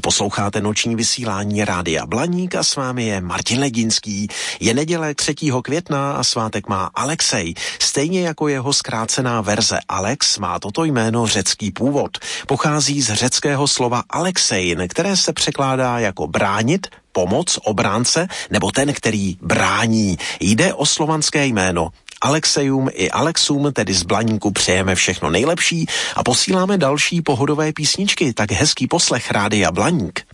Posloucháte noční vysílání Rádia Blaník a s vámi je Martin Ledinský. Je neděle 3. května a svátek má Alexej. Stejně jako jeho zkrácená verze Alex má toto jméno řecký původ. Pochází z řeckého slova Alexein, které se překládá jako bránit, pomoc, obránce nebo ten, který brání. Jde o slovanské jméno. Alexejům i Alexům tedy z Blaníku přejeme všechno nejlepší a posíláme další pohodové písničky, tak hezký poslech Rádia Blaník.